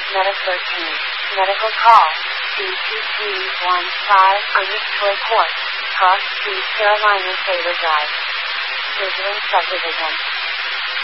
Meta 13. Medical call. C2315 Court. Cross Street, Carolina, Taylor Drive. Bridgeland Subdivision.